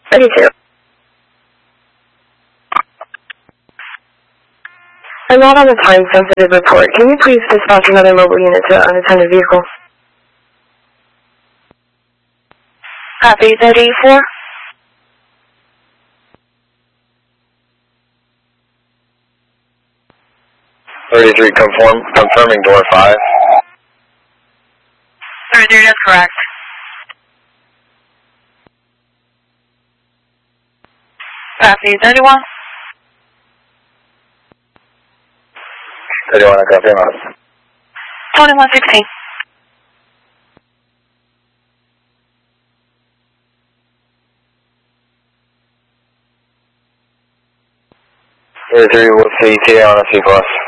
32. I'm not on the time-sensitive report. Can you please dispatch another mobile unit to an unattended vehicle? Copy, 34. Confirming door 5. 33, that's correct. Copy, 31. 31, I copy, I'm 2116. what's the ETA on a C+?